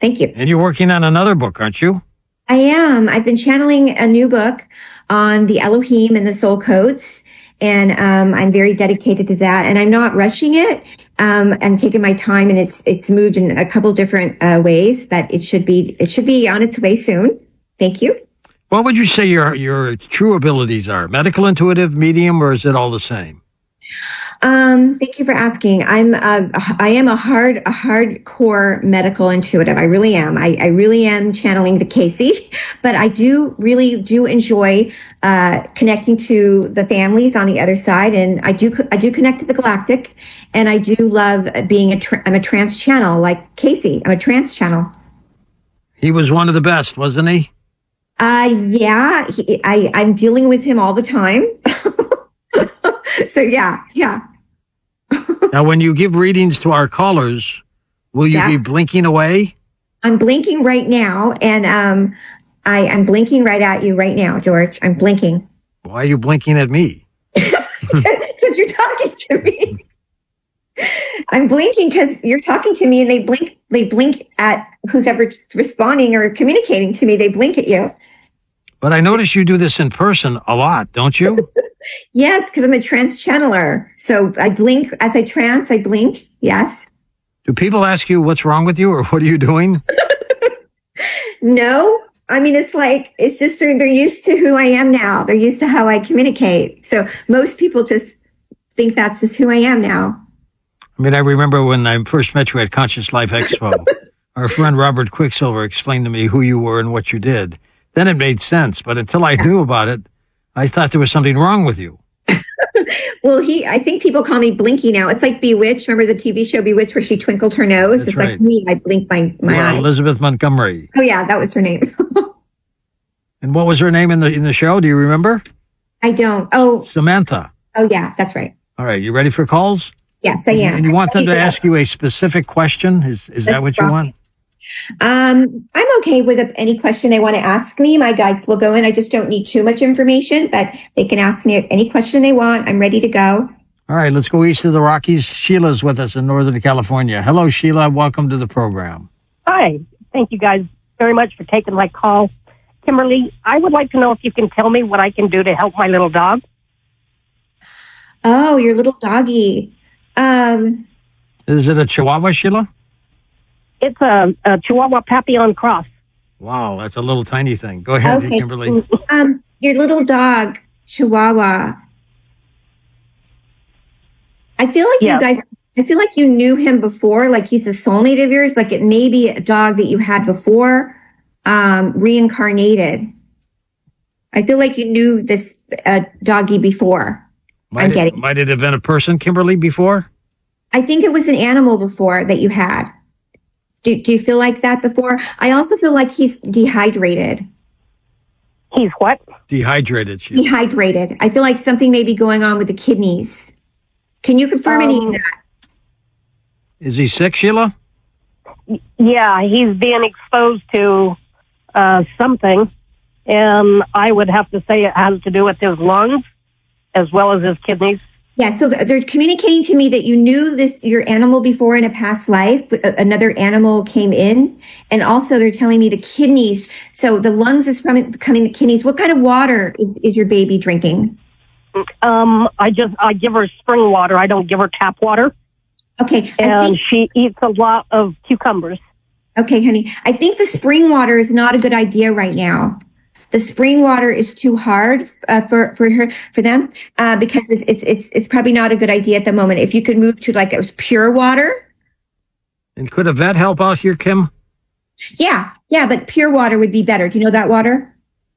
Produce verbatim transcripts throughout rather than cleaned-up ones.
Thank you. And you're working on another book, aren't you? I am. I've been channeling a new book on the Elohim and the soul codes. And um, I'm very dedicated to that. And I'm not rushing it. Um, I'm taking my time, and it's it's moved in a couple different uh, ways, but it should be it should be on its way soon. Thank you. What would you say your your true abilities are? Medical, intuitive, medium, or is it all the same? Um, thank you for asking. I'm uh, I am a hard a hardcore medical intuitive. I really am. I, I really am channeling the Casey, but I do really do enjoy uh, connecting to the families on the other side, and I do I do connect to the galactic, and I do love being a tra- I'm a trance channel like Casey. I'm a trance channel. He was one of the best, wasn't he? Uh yeah. He, I I'm dealing with him all the time. So yeah, yeah. Now, when you give readings to our callers, will you yeah. be blinking away? I'm blinking right now, and um, I, I'm blinking right at you right now, George. I'm blinking. Why are you blinking at me? Because you're talking to me. I'm blinking because you're talking to me, and they blink. They blink at who's ever responding or communicating to me. They blink at you. But I notice you do this in person a lot, don't you? Yes, because I'm a trance channeler. So I blink as I trance, I blink. Yes. Do people ask you what's wrong with you or what are you doing? No. I mean, it's like, it's just they're, they're used to who I am now. They're used to how I communicate. So most people just think that's just who I am now. I mean, I remember when I first met you at Conscious Life Expo, our friend Robert Quicksilver explained to me who you were and what you did. Then it made sense. But until I knew about it, I thought there was something wrong with you. Well, he, I think people call me Blinky now. It's like Bewitched. Remember the T V show Bewitched where she twinkled her nose? That's it's right. like me. I blink my, my well, eye. Elizabeth Montgomery. Oh yeah, that was her name. And what was her name in the in the show? Do you remember? I don't. Oh. Samantha. Oh yeah, that's right. All right. You ready for calls? Yes, I am. And you want them to ask you a specific question? Is is that what you want? Um, I'm okay with any question they want to ask me. My guides will go in. I just don't need too much information, but they can ask me any question they want. I'm ready to go. All right, let's go east of the Rockies. Sheila's with us in Northern California. Hello, Sheila. Welcome to the program. Hi. Thank you guys very much for taking my call. Kimberly, I would like to know if you can tell me what I can do to help my little dog. Oh, your little doggy. Um, Is it a Chihuahua, Sheila? It's a, a Chihuahua Papillon cross. Wow, that's a little tiny thing. Go ahead, okay. Kimberly. Um, your little dog, Chihuahua. I feel like yes. you guys, I feel like you knew him before, like he's a soulmate of yours, like it may be a dog that you had before, um, reincarnated. I feel like you knew this uh, doggy before. Might I'm it, getting. Might it have been a person, Kimberly, before? I think it was an animal before that you had. Do, do you feel like that before? I also feel like he's dehydrated. He's what? Dehydrated. Sheila. Dehydrated. I feel like something may be going on with the kidneys. Can you confirm um, any of that? Is he sick, Sheila? Yeah, he's being exposed to uh, something, and I would have to say it has to do with his lungs as well as his kidneys. Yeah, so they're communicating to me that you knew this your animal before in a past life. Another animal came in, and also they're telling me the kidneys. So the lungs is from coming the kidneys. What kind of water is, is your baby drinking? Um, I just I give her spring water. I don't give her tap water. Okay, and think, she eats a lot of cucumbers. Okay, honey, I think the spring water is not a good idea right now. The spring water is too hard uh, for for her for them uh, because it's, it's it's it's probably not a good idea at the moment. If you could move to like it pure water. And could a vet help out here, Kim? Yeah, yeah, but pure water would be better. Do you know that water?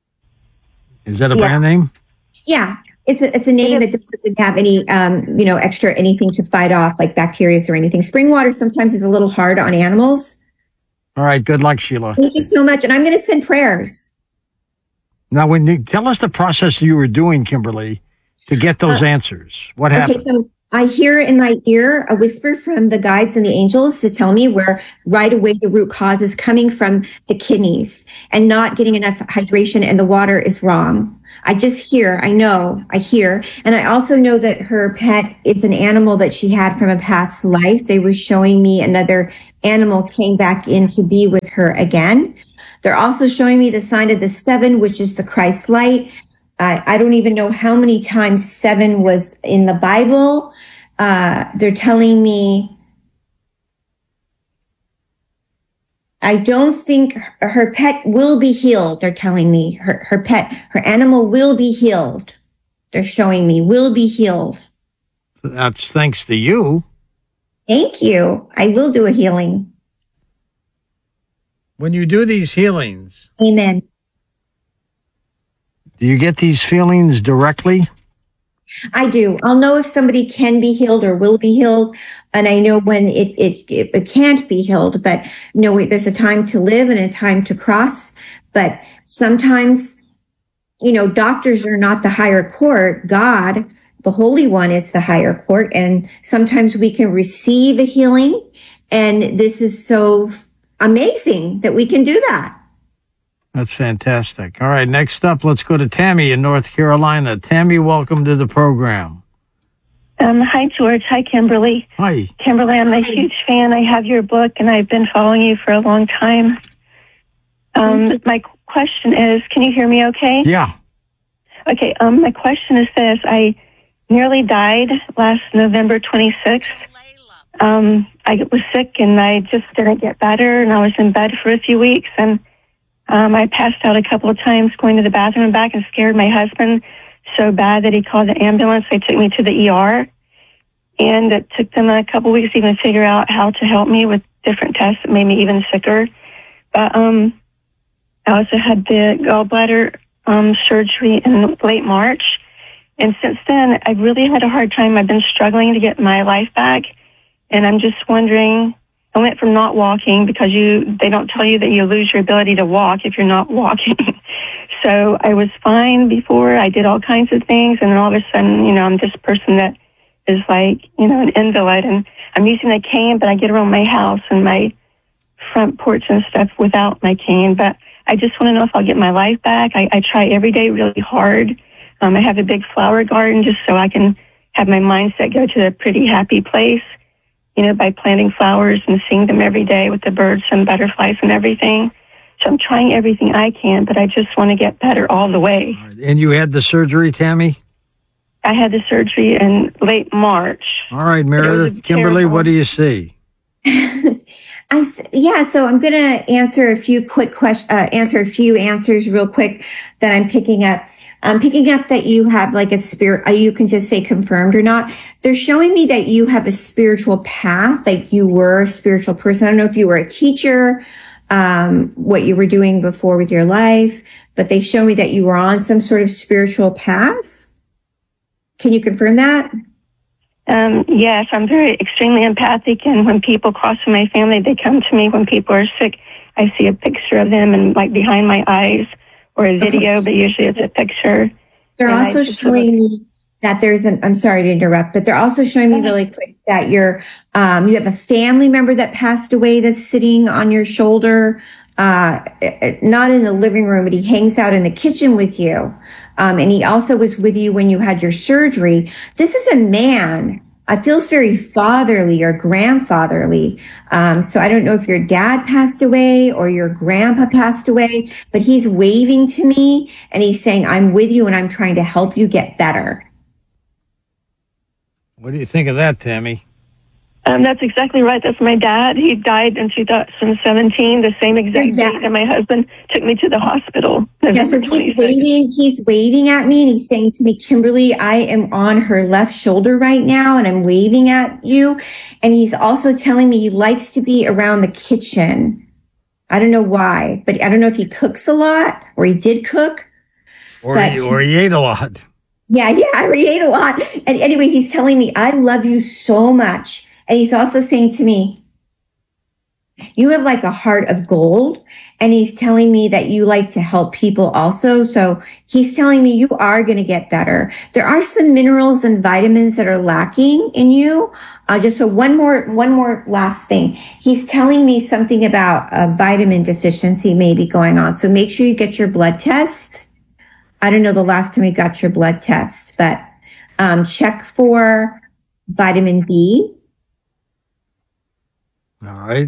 Is that a yeah. brand name? Yeah, it's a it's a name that just doesn't have any um you know extra anything to fight off like bacteria or anything. Spring water sometimes is a little hard on animals. All right, good luck, Sheila. Thank you so much, and I'm going to send prayers. Now, when you tell us the process you were doing, Kimberly, to get those uh, answers, what happened? Okay, so I hear in my ear a whisper from the guides and the angels to tell me where right away the root cause is coming from the kidneys and not getting enough hydration, and the water is wrong. I just hear, I know, I hear. And I also know that her pet is an animal that she had from a past life. They were showing me another animal came back in to be with her again. They're also showing me the sign of the seven, which is the Christ light. Uh, I don't even know how many times seven was in the Bible. Uh, they're telling me, I don't think her, her pet will be healed. They're telling me her, her pet, her animal will be healed. They're showing me will be healed. That's thanks to you. Thank you. I will do a healing. When you do these healings, Amen. do you get these feelings directly? I do. I'll know if somebody can be healed or will be healed. And I know when it, it, it, it can't be healed, but you know, there's a time to live and a time to cross. But sometimes, you know, doctors are not the higher court. God, the Holy One, is the higher court. And sometimes we can receive a healing. And this is so amazing that we can do that. That's fantastic. All right, next up, let's go to Tammy in North Carolina. Tammy, welcome to the program. Um, hi, George. Hi, Kimberly. Hi. Kimberly, I'm a huge fan. I have your book, and I've been following you for a long time. Um, my question is, can you hear me okay? Yeah. Okay, um, my question is this. I nearly died last November twenty-sixth. Um, I was sick, and I just didn't get better, and I was in bed for a few weeks, and um, I passed out a couple of times going to the bathroom and back and scared my husband so bad that he called the ambulance. They took me to the E R, and it took them a couple weeks to even figure out how to help me with different tests that made me even sicker. But um, I also had the gallbladder um, surgery in late March, and since then, I've really had a hard time. I've been struggling to get my life back, and I'm just wondering, I went from not walking because you they don't tell you that you lose your ability to walk if you're not walking. So I was fine before. I did all kinds of things, and then all of a sudden, you know, I'm this person that is like, you know, an invalid, and I'm using a cane, but I get around my house and my front porch and stuff without my cane. But I just want to know if I'll get my life back. I, I try every day really hard. Um, I have a big flower garden just so I can have my mindset go to a pretty happy place, you know, by planting flowers and seeing them every day with the birds and butterflies and everything. So I'm trying everything I can, but I just want to get better all the way. And you had the surgery, Tammy? I had the surgery in late March. All right, Meredith, Kimberly, terrible. what do you see? I, yeah, so I'm going to answer a few quick questions, uh, answer a few answers real quick that I'm picking up. I'm picking up that you have like a spirit, uh, you can just say confirmed or not. They're showing me that you have a spiritual path, like you were a spiritual person. I don't know if you were a teacher, um, what you were doing before with your life, but they show me that you were on some sort of spiritual path. Can you confirm that? Um, yes, I'm very extremely empathic, and when people cross in my family, they come to me when people are sick. I see a picture of them and like behind my eyes or a video, okay. But usually it's a picture. They're and also showing me that there's an, I'm sorry to interrupt, but they're also showing me really quick that you're, um, you have a family member that passed away that's sitting on your shoulder, uh, not in the living room, but he hangs out in the kitchen with you. Um, and he also was with you when you had your surgery. This is a man. I feels very fatherly or grandfatherly. Um, so I don't know if your dad passed away or your grandpa passed away, but he's waving to me and he's saying, I'm with you and I'm trying to help you get better. What do you think of that, Tammy? Um, that's exactly right. That's my dad. He died in two thousand seventeen, the same exact date that my husband took me to the hospital. Yeah, so he's waving, he's waving at me and he's saying to me, Kimberly, I am on her left shoulder right now and I'm waving at you. And he's also telling me he likes to be around the kitchen. I don't know why, but I don't know if he cooks a lot or he did cook. Or, he, or he ate a lot. Yeah, yeah, I ate a lot. And anyway, he's telling me, I love you so much. And he's also saying to me, you have like a heart of gold. And he's telling me that you like to help people also. So he's telling me you are going to get better. There are some minerals and vitamins that are lacking in you. Uh, just so one more, one more last thing. He's telling me something about a vitamin deficiency maybe going on. So make sure you get your blood test. I don't know the last time you got your blood test, but um, check for vitamin B. All right.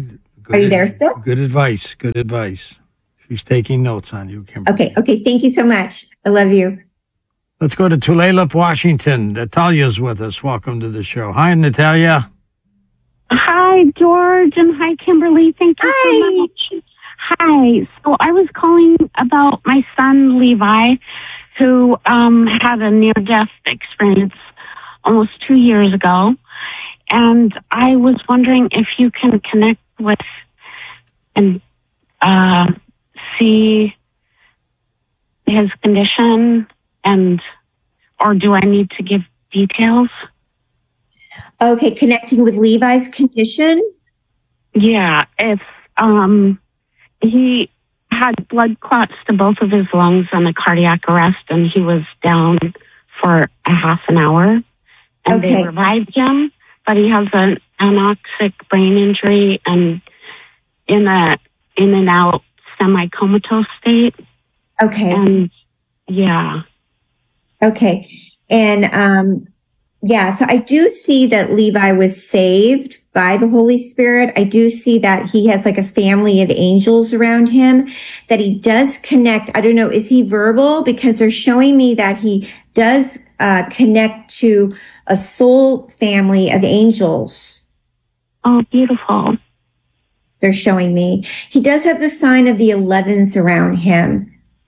Good Are you there ad- still? Good advice. Good advice. She's taking notes on you, Kimberly. Okay. Okay. Thank you so much. I love you. Let's go to Tulalip, Washington. Natalia's with us. Welcome to the show. Hi, Natalia. Hi, George, and hi, Kimberly. Thank you Hi. so much. Hi. So I was calling about my son, Levi, who um, had a near-death experience almost two years ago. And I was wondering if you can connect with and uh, see his condition, and or do I need to give details? Okay. Connecting with Levi's condition. Yeah, it's um he had blood clots to both of his lungs and a cardiac arrest, and he was down for a half an hour, and Okay. they revived him, but he has an anoxic brain injury and in a in and out semi-comatose state. Okay. And yeah. Okay. And um, yeah, so I do see that Levi was saved by the Holy Spirit. I do see that he has like a family of angels around him, that he does connect. I don't know, is he verbal? Because they're showing me that he does uh, connect to a soul family of angels. Oh, beautiful. They're showing me. He does have the sign of the elevens around him.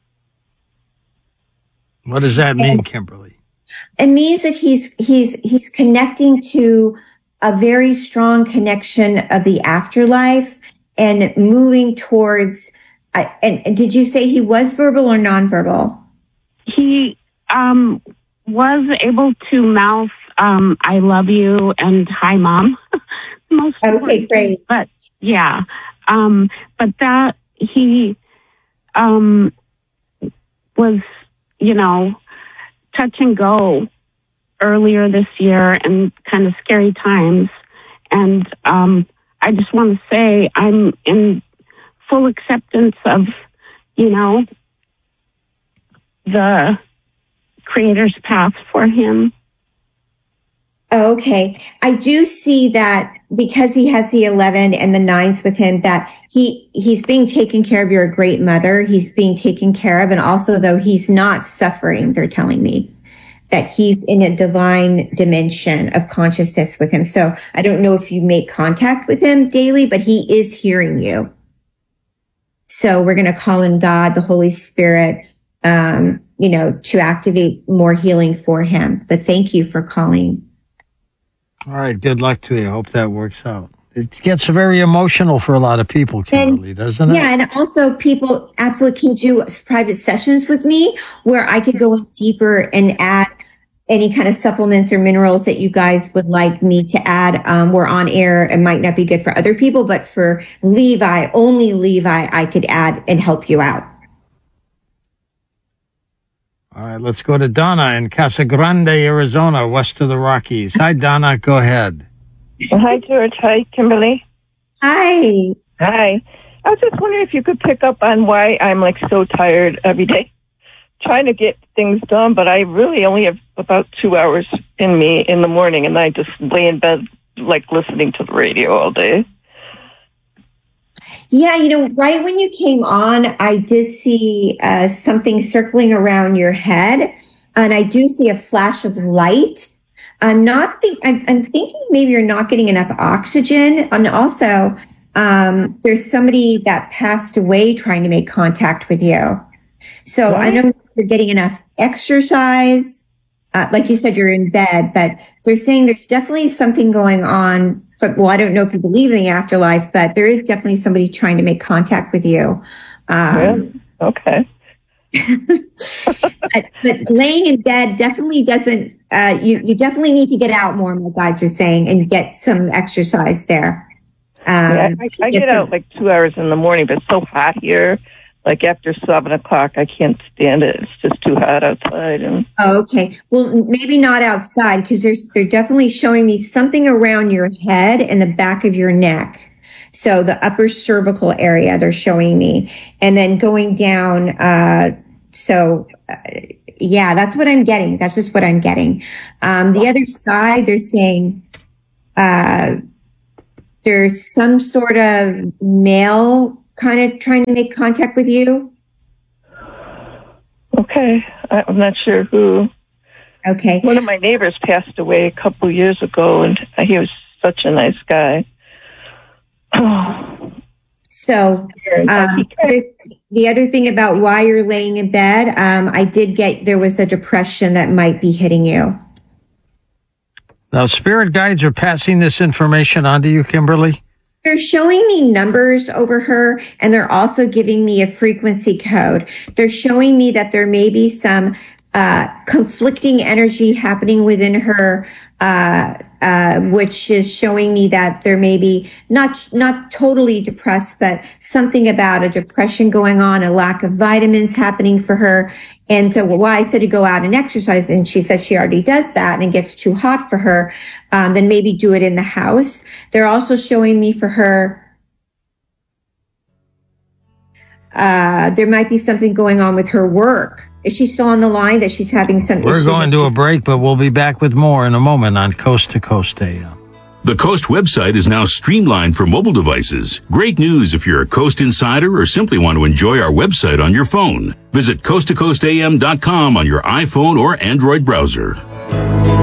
What does that mean, Kimberly? It means that he's he's he's connecting to a very strong connection of the afterlife and moving towards. Uh, and, and did you say he was verbal or nonverbal? He um was able to mouth um I love you and hi mom. Most Okay, important great. thing. But yeah. Um but that he um was, you know, touch and go earlier this year and kind of scary times. And um I just want to say I'm in full acceptance of, you know, the Creator's path for him. Okay. I do see that because he has the eleven and the nines with him, that he, he's being taken care of. You're a great mother. He's being taken care of. And also though he's not suffering, they're telling me that he's in a divine dimension of consciousness with him. So I don't know if you make contact with him daily, but he is hearing you. So we're going to call in God, the Holy Spirit, um, you know, to activate more healing for him. But thank you for calling. All right. Good luck to you. I hope that works out. It gets very emotional for a lot of people, Kimberly, And- doesn't it? Yeah, and also people absolutely can do private sessions with me where I could go in deeper and add any kind of supplements or minerals that you guys would like me to add. Um, we're on air. It might not be good for other people, but for Levi, only Levi, I could add and help you out. All right. Let's go to Donna in Casa Grande, Arizona, west of the Rockies. Hi, Donna. Go ahead. Hi, George. Hi, Kimberly. Hi. Hi. I was just wondering if you could pick up on why I'm like so tired every day trying to get things done, but I really only have about two hours in me in the morning, and I just lay in bed like listening to the radio all day. Yeah, you know, right when you came on, I did see uh, something circling around your head, and I do see a flash of light. I'm not think I'm, I'm thinking maybe you're not getting enough oxygen, and also um, there's somebody that passed away trying to make contact with you. So I don't know if you're getting enough exercise. Uh, like you said, you're in bed, but they're saying there's definitely something going on. But, well, I don't know if you believe in the afterlife, but there is definitely somebody trying to make contact with you. Um, Really? Okay. but, but laying in bed definitely doesn't, uh, you, you definitely need to get out more, my God, you're saying, and get some exercise there. Um, Yeah, I, I get some- out like two hours in the morning, but it's so hot here. Like after seven o'clock, I can't stand it. It's just too hot outside. And Oh, okay. Well, maybe not outside because there's they're definitely showing me something around your head and the back of your neck. So the upper cervical area they're showing me, and then going down. Uh, so uh, yeah, that's what I'm getting. That's just what I'm getting. Um, the other side, they're saying uh, there's some sort of male kind of trying to make contact with you. Okay. I- I'm not sure who. Okay. One of my neighbors passed away a couple years ago, and he was such a nice guy. So um, the, the other thing about why you're laying in bed, um, I did get, there was a depression that might be hitting you. Now, spirit guides are passing this information on to you, Kimberly? They're showing me numbers over her, and they're also giving me a frequency code. They're showing me that there may be some uh, conflicting energy happening within her, uh, uh, which is showing me that there may be not not totally depressed, but something about a depression going on, a lack of vitamins happening for her. And so, well, why I said to go out and exercise, and she said she already does that, and it gets too hot for her. Um, then maybe do it in the house. They're also showing me for her. Uh, there might be something going on with her work. Is she still on the line that she's having some We're issues? going to a break, but we'll be back with more in a moment on Coast to Coast A M. The Coast website is now streamlined for mobile devices. Great news if you're a Coast insider or simply want to enjoy our website on your phone. Visit coast to coast a m dot com on your iPhone or Android browser.